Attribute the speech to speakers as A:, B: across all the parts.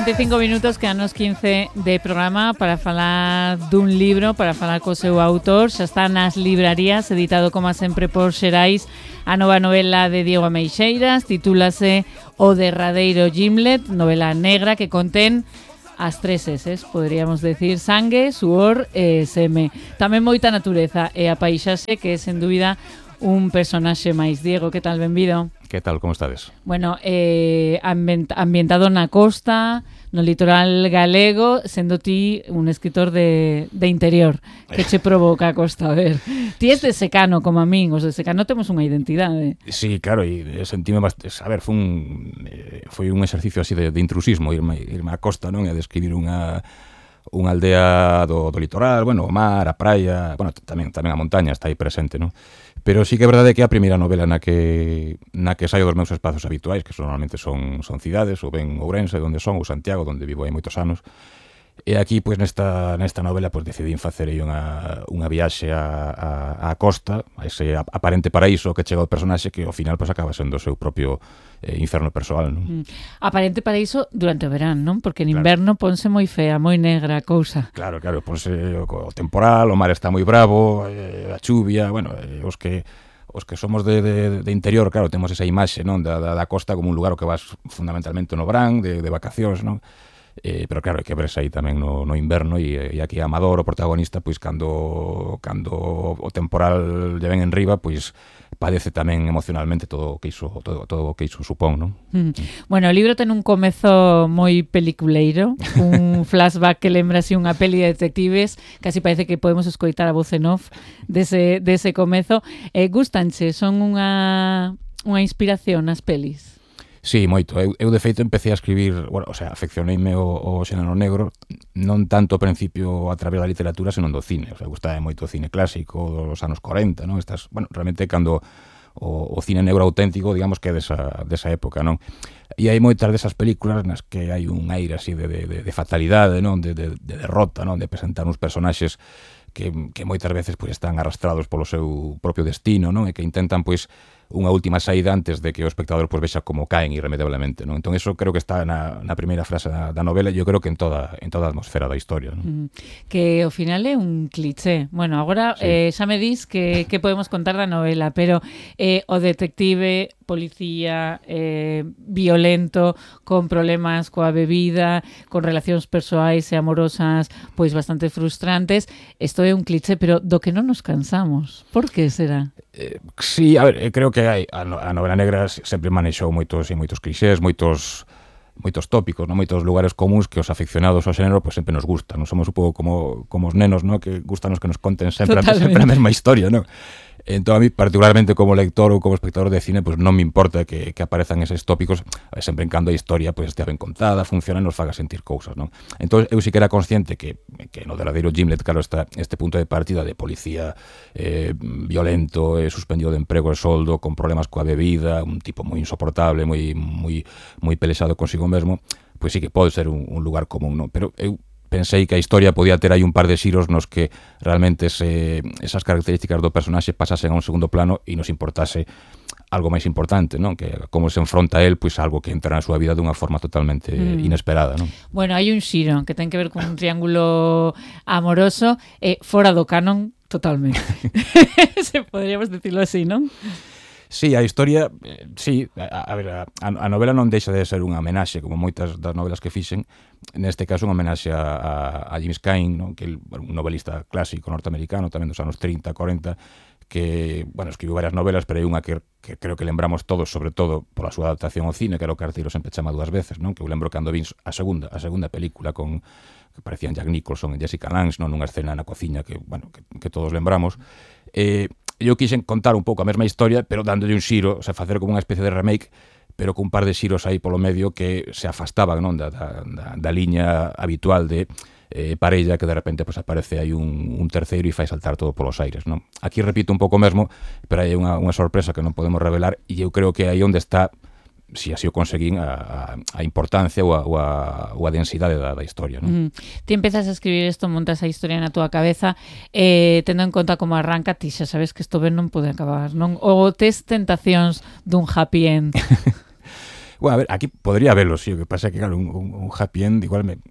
A: 45 minutos, quedanos 15 de programa para falar dun libro, para falar co seu autor. Xa está nas librarías, editado como sempre por Xerais, a nova novela de Diego Ameixeiras, titúlase O derradeiro Gimlet, novela negra que contén as tres S's, poderíamos decir: sangue, suor e seme. Tamén moita natureza e a paisaxe, que é sen dúbida un personaxe máis. Diego, que tal? Benvido.
B: Que tal, como estades?
A: Bueno, ambientado na costa, no litoral galego, sendo ti un escritor de interior. Que che provoca a costa? A ver, ti és de secano como a min, os de secano temos unha identidade.
B: Sí, claro, e sentime bastante. A ver, foi un exercicio así de intrusismo, irme á costa, non? E describir unha aldea do litoral, bueno, o mar, a praia, bueno, tamén a montaña está aí presente, non? Pero sí que é verdade que é a primeira novela na que saio dos meus espazos habituais, que normalmente son cidades, ou ben Ourense, onde son, ou Santiago, onde vivo hai moitos anos. E aquí, pois, nesta novela, pois, decidín facer aí unha viaxe á costa, a ese aparente paraíso que chega ao personaxe, que ao final, pois, acaba sendo o seu propio inferno persoal, non?
A: Aparente paraíso durante o verán, non? Porque en inverno ponse moi fea, moi negra a cousa.
B: Claro, ponse o temporal, o mar está moi bravo, a chuvia, bueno, os que somos de interior, claro, temos esa imaxe, non, da costa como un lugar ao que vas fundamentalmente no verán, de vacacións, non? Pero claro, hai que verse aí tamén no inverno, e aquí Amador, o protagonista, pois cando o temporal lle ven en riba, pois padece tamén emocionalmente todo o que iso supón, non?
A: Bueno, o libro ten un comezo moi peliculeiro, un flashback que lembra así unha peli de detectives, casi parece que podemos escoitar a voz en off dese comezo. Gustanche, son unha inspiración nas pelis?
B: Sí, moito. Eu de feito empecé a escribir, bueno, o sea, afeccioneime o xénero negro, non tanto ao principio a través da literatura, senón do cine. O sea, gustaba moito o cine clásico dos anos 40, non? Realmente cando o cine negro auténtico, digamos que é desa época, non? E hai moitas desas películas nas que hai un aire así de fatalidade, non? De derrota, non? De presentar uns personaxes que moitas veces pois están arrastrados polo seu propio destino, non? E que intentan pois unha última saída antes de que o espectador pois vexa como caen irremediablemente, non? Entón eso creo que está na primeira frase da novela, e eu creo que en toda a atmosfera da historia, non?
A: Que ao final é un cliché. Bueno, agora sí. Xa me dis que podemos contar da novela, pero o detective, policía, violento, con problemas coa bebida, con relacións persoais e amorosas pois bastante frustrantes. Isto é un cliché, pero do que non nos cansamos. Por que será?
B: Sí, a ver, creo que a novela negra sempre manexou moitos clixés, moitos tópicos, non? Moitos lugares comuns que os aficionados ao xénero pues, sempre nos gustan, non? Somos un pouco como os nenos, non? Que gustanos que nos conten sempre a mesma historia, non? Entón, a mí, particularmente como lector ou como espectador de cine, pues non me importa que aparezan eses tópicos, sempre en cando a historia pues, estea ben contada, funciona e nos faga sentir cousas, non? Entón, eu sí que era consciente que no derradeiro Gimlet, claro, está este punto de partida de policía violento, suspendido de emprego e soldo, con problemas coa bebida, un tipo moi insoportable, moi pelexado consigo mesmo, pois sí que pode ser un lugar común, non? Pero eu pensei que a historia podía ter aí un par de xiros nos que realmente esas características do personaxe pasasen a un segundo plano e nos importase algo máis importante, non? Que como se enfronta él, pois algo que entra na súa vida dunha forma totalmente inesperada, non?
A: Bueno, hai un xiro que ten que ver con un triángulo amoroso fora do canon totalmente. Se podríamos decirlo así, non?
B: Sí, a historia, sí, a ver, a novela non deixa de ser unha homenaxe, como moitas das novelas que fixen, neste caso unha homenaxe a James Cain, non? Que é un novelista clásico norteamericano, tamén dos anos 30, 40, que, bueno, escribiu varias novelas, pero hai unha que creo que lembramos todos, sobre todo pola súa adaptación ao cine, que era o Carteiro sempre chama dúas veces, non? Que eu lembro cando vin a segunda película que parecían Jack Nicholson e Jessica Lange, non? Nunha escena na cociña que, bueno, que todos lembramos. Eu quixen contar un pouco a mesma historia, pero dándolle un xiro, o sea, facer como unha especie de remake, pero con un par de xiros aí polo medio que se afastaban, non, da liña habitual de parella, que de repente pues, aparece aí un terceiro e fai saltar todo polos aires, non? Aquí repito un pouco mesmo, pero hai unha sorpresa que non podemos revelar, e eu creo que aí onde está, si así o conseguín, a importancia ou a densidade da historia, non?
A: Ti empezas a escribir isto, montas a historia na túa cabeza, tendo en conta como arranca, ti xa sabes que isto ben non pode acabar, non? Ou tes tentacións dun happy end?
B: Bueno, a ver, aquí podría verlo, sí, o que pasa é que, claro, un happy end igual me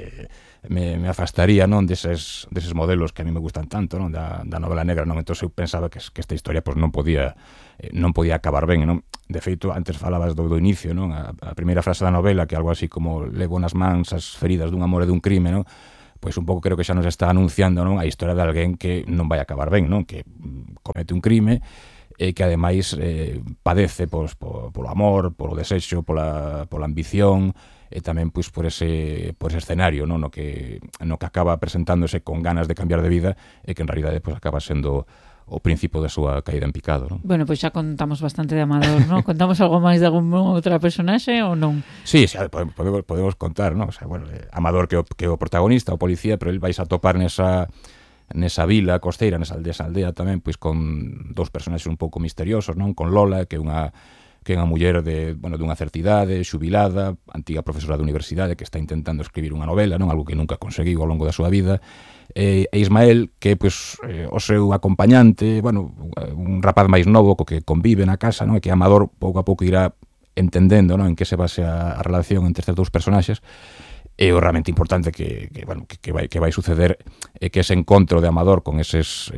B: afastaría, non, deses modelos que a mí me gustan tanto, non, da novela negra, non? Entón eu pensaba que esta historia pues, non podía acabar ben, non? De feito, antes falabas do inicio, non? A primeira frase da novela, que algo así como levo nas mans as feridas dun amor e dun crime, non? Pois un pouco creo que xa nos está anunciando, non, a historia de alguén que non vai acabar ben, non? Que comete un crime e que ademais padece pois, polo amor, polo desexo, pola ambición e tamén pois, por ese escenario, non? No que acaba presentándose con ganas de cambiar de vida e que en realidade pois, acaba sendo o principio da súa caída en picado, non?
A: Bueno, pois xa contamos bastante de Amador, non? Contamos algo máis de algún outra personaxe ou non?
B: Sí, podemos contar, non? O sea, bueno, Amador que é o protagonista, o policía, pero el vais a topar nesa vila costeira, nesa aldea tamén, pois con dous personaxes un pouco misteriosos, non? Con Lola, que é unha muller dunha certa idade, xubilada, antiga profesora de universidade, que está intentando escribir unha novela, non? Algo que nunca conseguiu ao longo da súa vida, e Ismael, que pois, o seu acompañante, bueno, un rapaz máis novo co que convive na casa, non? E que Amador pouco a pouco irá entendendo, non? En que se base a relación entre estes dous personaxes. E o realmente importante que vai suceder é que ese encontro de Amador con estes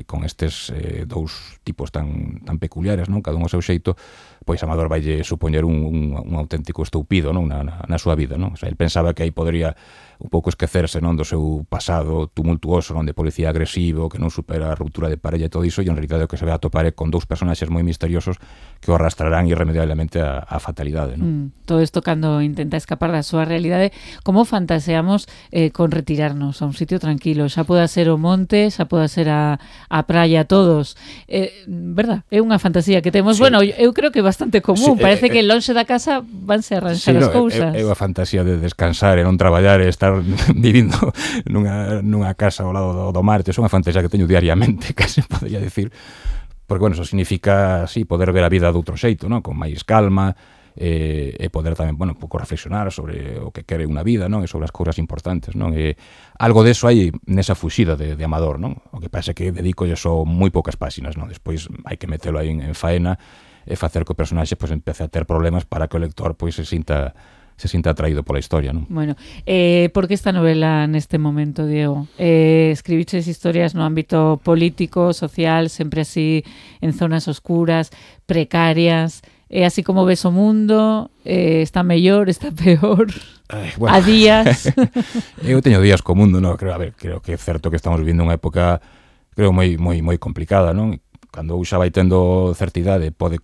B: dous tipos tan peculiares, non? Cada un ao seu xeito, pois Amador vaille supoñer un auténtico estoupido, non? Na súa vida, non? O sea, el pensaba que aí podría un pouco esquecerse, non, do seu pasado tumultuoso, non, de policía agresivo, que non supera a ruptura de parella e todo iso, e en realidade o que se vai a topar é con dous personaxes moi misteriosos que o arrastrarán irremediablemente a fatalidade, non?
A: Todo isto cando intenta escapar da súa realidade, como fantaseamos con retirarnos a un sitio tranquilo, xa poda ser o monte, xa poda ser a praia, todos, verdad? É unha fantasía que temos, sí. Bueno, eu creo que é bastante común, sí, parece que lonxe da casa vanse arranxar as cousas.
B: É unha fantasía de descansar e non traballar e estar vivindo nunha casa ao lado do mar. É unha fantasía que teño diariamente, case podría decir, porque, bueno, eso significa, sí, poder ver a vida de outro xeito, non? Con máis calma, e poder tamén, bueno, un pouco reflexionar sobre o que quere unha vida, non? E sobre as cousas importantes, non? E algo deso hai nesa fuxida de Amador, non? O que pasa é que dedico só moi poucas páxinas, non? Despois hai que metelo aí en faena e facer que o personaxe pois empece a ter problemas para que o lector pois se sinta atraído pola historia, non?
A: Bueno, por que esta novela neste momento, Diego? Escribiches historias no ámbito político, social, sempre así en zonas oscuras, precarias, así como ves o mundo, está mellor, está peor, bueno. A días.
B: Eu teño días co mundo, non? Creo que é certo que estamos vivindo unha época, creo, moi complicada, non? Cando xa vai tendo certa idade, pode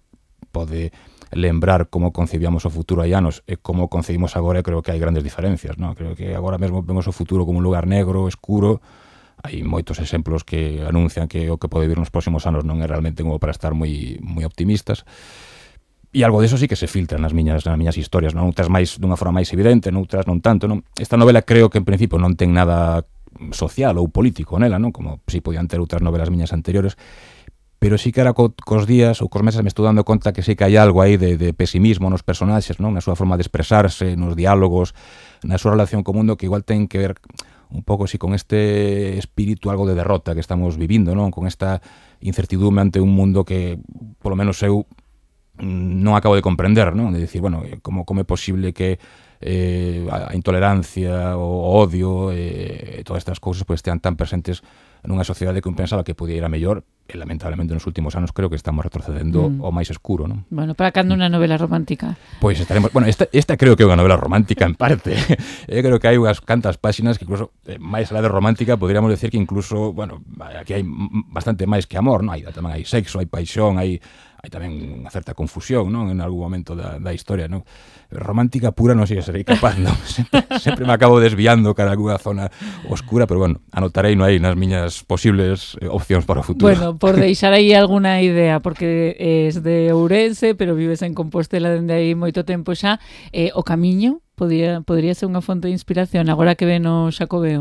B: lembrar como concebíamos o futuro hai anos e como concebimos agora, creo que hai grandes diferencias, non? Creo que agora mesmo vemos o futuro como un lugar negro, escuro. Hai moitos exemplos que anuncian que o que pode vir nos próximos anos non é realmente como para estar moi optimistas. E algo deso sí que se filtra nas miñas historias, non? Outras máis dunha forma máis evidente, noutras non tanto, non? Esta novela creo que en principio non ten nada social ou político nela, non? Como si podían ter outras novelas miñas anteriores, pero sí que era cos días ou cos meses me estou dando conta que sí que hai algo aí de pesimismo nos personaxes, non? Na súa forma de expresarse, nos diálogos, na súa relación co mundo, que igual ten que ver un pouco así con este espírito algo de derrota que estamos vivindo, non? Con esta incertidume ante un mundo que, polo menos eu, non acabo de comprender, non? De dicir, bueno, como é posible que a intolerancia, o odio e todas estas cousas pues, estean tan presentes nunha sociedade que un pensaba que podía ir a mellor e lamentablemente nos últimos anos creo que estamos retrocedendo ao máis escuro, non?
A: Bueno, para cando unha novela romántica?
B: Pois estaremos, bueno, esta creo que é unha novela romántica en parte. Eu creo que hai unhas cantas páxinas que incluso máis alá de romántica poderíamos decir que incluso, bueno, aquí hai bastante máis que amor, non? Tamén hai sexo, hai paixón, hai tamén unha certa confusión, non? En algún momento da historia, non? Romántica pura non sei se serei capaz, non? Sempre me acabo desviando cara a alguna zona oscura, pero bueno, anotarei no aí nas miñas posibles opcións para o futuro.
A: Bueno, por deixar aí alguna idea, porque es de Ourense, pero vives en Compostela dende aí moito tempo xa, o Camiño podría ser unha fonte de inspiración agora que ven o Xacobeo.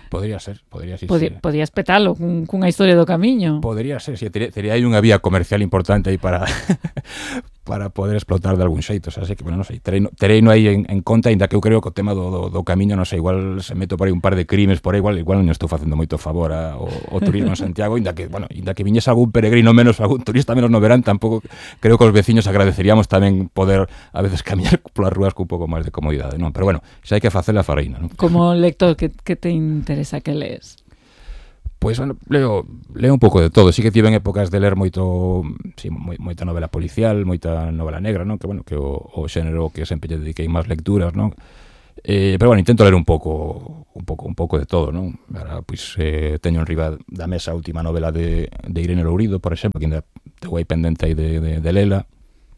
B: Podría ser, sí.
A: Podías petalo cunha historia do camiño.
B: Podría ser, sí, tería aí unha vía comercial importante aí para para poder explotar de algún xeito, así que, bueno, non sei, tereino aí en conta, ainda que eu creo que o tema do camiño, non sei, igual se meto por aí un par de crimes por aí, igual non estou facendo moito favor ao turismo en Santiago, ainda que viñese algún peregrino menos, algún turista menos no verán, tampouco creo que os veciños agradeceríamos tamén poder a veces camiñar polas rúas con un pouco máis de comodidade, non? Pero bueno, xa hai que facela a fareina, non?
A: Como lector, que te interesa que lees?
B: Pois, bueno, leo un pouco de todo. Sí que tiven épocas de ler moita novela policial, moita novela negra, non? Que, bueno, que o xénero que sempre lle dediquei máis lecturas, non? Pero, bueno, intento ler un pouco de todo, non? Ahora, pois, teño en riba da mesa a última novela de Irene Lourido, por exemplo, que ainda tengo aí pendente aí de lela.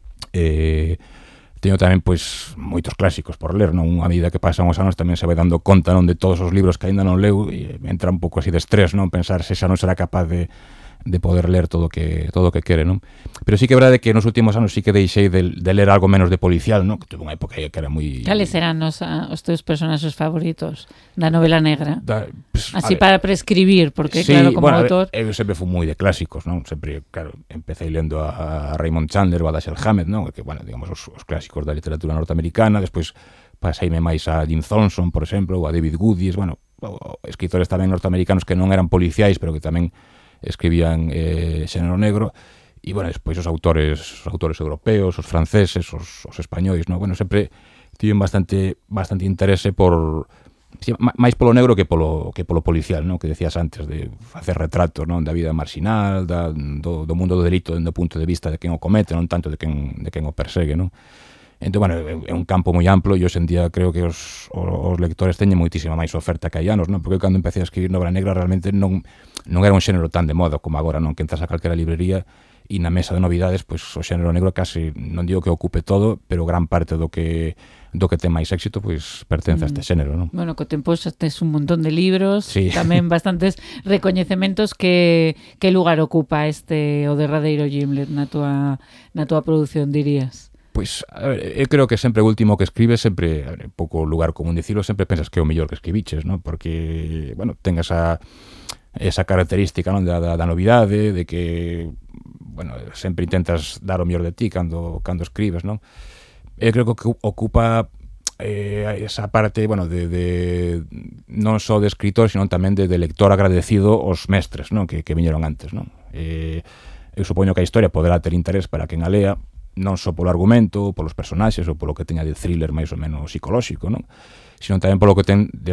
B: Teño tamén, pois, moitos clásicos por ler, non? A medida que pasan os anos tamén se vai dando conta, non, de todos os libros que aínda non leu, e entra un pouco así de estrés, non? Pensar se xa non será capaz de poder ler todo o que quere, non? Pero sí que é verdade que nos últimos anos sí que deixei de ler algo menos de policial, non? Que tuve unha época que era moi...
A: Cales eran os teus personaxes favoritos da novela negra? Así para prescribir, porque sí, claro, como autor...
B: Eu sempre fui moi de clásicos, non? Sempre, claro, empecé lendo a Raymond Chandler ou a Dashiell Hammett, non? Que, bueno, digamos, os clásicos da literatura norteamericana, despois paseime máis a Jim Thompson, por exemplo, ou a David Goodies, bueno, escritores tamén norteamericanos que non eran policiais, pero que tamén escribían xénero negro, e, bueno, despois os autores europeos, os franceses, os españois, non? Bueno, sempre tiven bastante interese por... Sí, máis polo negro que polo policial, non? Que decías antes, de facer retratos, non? Da vida marxinal, do mundo do delito dende o punto de vista de quen o comete, non tanto de quen o persegue, non? Entón, bueno, é un campo moi amplo e hoxe en día creo que os lectores teñen moitísima máis oferta que hai anos, non? Porque cando empecé a escribir novela negra realmente non era un xénero tan de moda como agora, non? Que entras a calquera librería e na mesa de novidades, pois o xénero negro casi, non digo que ocupe todo, pero gran parte do que ten máis éxito, pois pertence a este xénero, non?
A: Bueno, co tempo xa tes un montón de libros,
B: sí.
A: Tamén bastantes recoñecementos. Que lugar ocupa o derradeiro Gimlet na tua produción, dirías?
B: Pois, a ver, eu creo que sempre o último que escribes, sempre, a ver, pouco lugar común dicilo, sempre pensas que é o mellor que escribiches, non? Porque, bueno, ten esa característica, non, da novidade, de que, bueno, sempre intentas dar o mellor de ti cando escribes, non? Eu creo que ocupa esa parte, bueno, de non só de escritor, sino tamén de lector agradecido aos mestres, non? Que viñeron antes, non? Eu supoño que a historia poderá ter interés para quen a lea, non só polo argumento, polos personaxes ou polo que teña de thriller máis ou menos psicolóxico, non? Sino tamén polo que ten de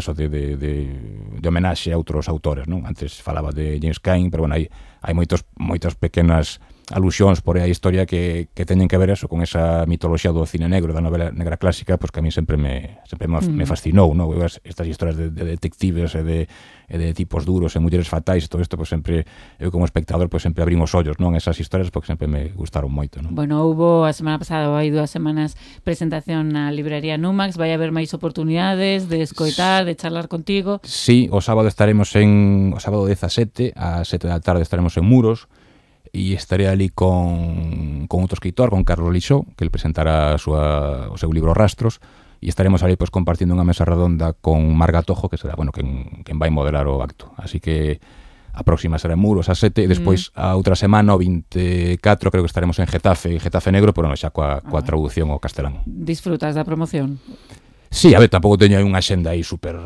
B: homenaxe a outros autores, non? Antes falaba de James Cain, pero, bueno, hai moitas pequenas alusións por aí a historia que teñen que ver eso con esa mitoloxía do cine negro, da novela negra clásica, pois que a mí sempre me fascinou, non? Estas historias de detectives e de tipos duros e mulleres fatais, todo isto, pois sempre eu como espectador pois sempre abrín os ollos, non? Esas historias porque sempre me gustaron moito, non?
A: Bueno, houbo a semana pasada ou hai 2 semanas presentación na librería Numax, vai haber máis oportunidades de escoitar, de charlar contigo.
B: Sí, o sábado 17 a 7 da tarde estaremos en Muros, e estaré ali con outro escritor, con Carlos Lixó, que ele presentará o seu libro Rastros, e estaremos ali pois compartindo unha mesa redonda con Marga Tojo, que será, bueno, quen vai modelar o acto. Así que a próxima será en Muros a 7 e despois a outra semana, o 24, creo que estaremos en Getafe Negro, pero non, xa coa traducción ao castelán.
A: Disfrutas da promoción?
B: Sí, a ver, tampouco teño aí unha xenda aí super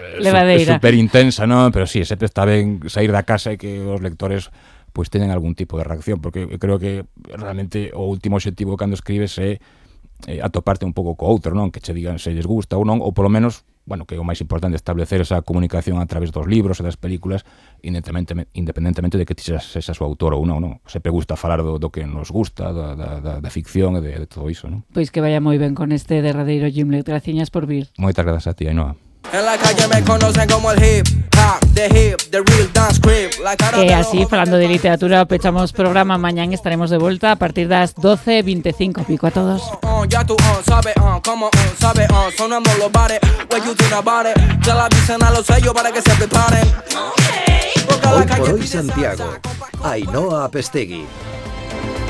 B: intensa, non? Pero sí, sempre está ben sair da casa e que os lectores pois teñen algún tipo de reacción, porque eu creo que realmente o último obxectivo cando escribes é atoparte un pouco co outro, non? Que che digan se lles gusta ou non, ou polo menos, bueno, que é o máis importante, establecer esa comunicación a través dos libros e das películas, independentemente de que ti sexas o autor ou non? Sempre gusta falar do que nos gusta, da ficción e de todo iso, non?
A: Pois que vaya moi ben con este derradeiro Gimlet. Graciñas por vir.
B: Moitas grazas a ti, Ainhoa.
C: En la calle me conocen como el hip hop, the real dance creep.
A: E así, falando de literatura, pechamos programa. Mañán estaremos de volta a partir das 12:25. Pico a todos.
C: Ya tú sabes cómo sabes sonando los bares. What you think about it? Ya la avisen a los sellos para que se preparen.
D: Hoy por hoy Santiago. Ainhoa Apestegui.